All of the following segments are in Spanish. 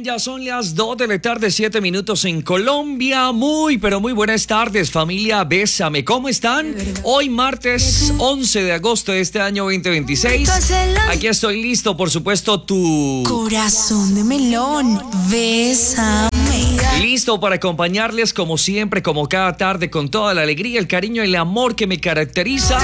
ya son las 2 de la tarde, 7 minutos en Colombia. Muy, pero muy buenas tardes, familia Bésame. ¿Cómo están? Hoy martes 11 de agosto de este año 2026. Aquí estoy listo, por supuesto, tu corazón de melón, bésame. Listo para acompañarles como siempre, como cada tarde, con toda la alegría, el cariño y el amor que me caracteriza.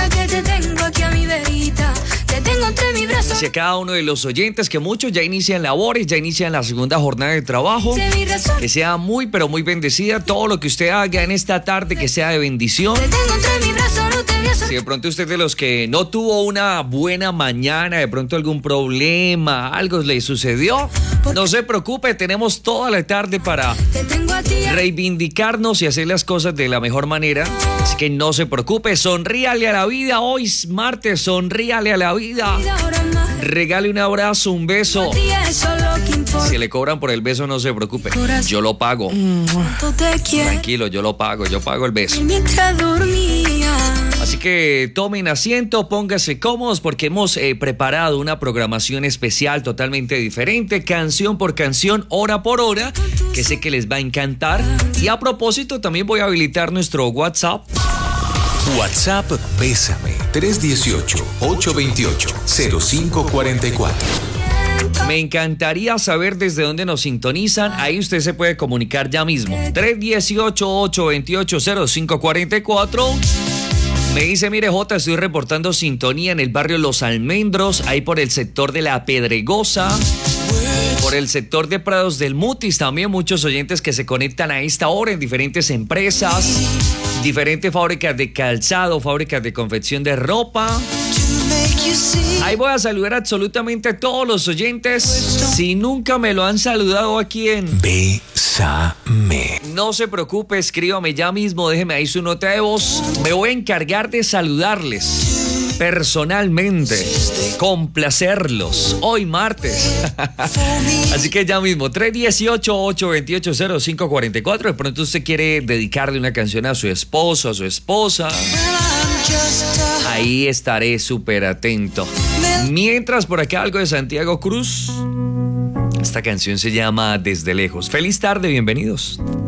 Hacia cada uno de los oyentes, que muchos ya inician labores, ya inician la segunda jornada de trabajo. Que sea muy, pero muy bendecida todo lo que usted haga en esta tarde, que sea de bendición. Si de pronto usted de los que no tuvo una buena mañana, de pronto algún problema, algo le sucedió, no se preocupe, tenemos toda la tarde para reivindicarnos y hacer las cosas de la mejor manera. Así que no se preocupe, sonríale a la vida. Hoy es martes, sonríale a la vida. Regale un abrazo, un beso. Si le cobran por el beso, no se preocupe, yo lo pago. Tranquilo, yo lo pago, yo pago el beso. Así que tomen asiento, pónganse cómodos porque hemos preparado una programación especial totalmente diferente, canción por canción, hora por hora, que sé que les va a encantar. Y a propósito, también voy a habilitar nuestro WhatsApp. WhatsApp Bésame 318-828-0544. Me encantaría saber desde dónde nos sintonizan. Ahí usted se puede comunicar ya mismo. 318-828-0544. Me dice, mire Jota, estoy reportando sintonía en el barrio Los Almendros, ahí por el sector de La Pedregosa, por el sector de Prados del Mutis, también muchos oyentes que se conectan a esta hora en diferentes empresas, diferentes fábricas de calzado, fábricas de confección de ropa. Ahí voy a saludar absolutamente a todos los oyentes. Si nunca me lo han saludado aquí en Bésame, no se preocupe, escríbame ya mismo, déjeme ahí su nota de voz. Me voy a encargar de saludarles personalmente, complacerlos hoy martes. Así que ya mismo, 318-828-0544. De pronto usted quiere dedicarle una canción a su esposo, a su esposa. Ahí estaré súper atento. Mientras, por acá algo de Santiago Cruz. Esta canción se llama Desde Lejos. Feliz tarde, bienvenidos.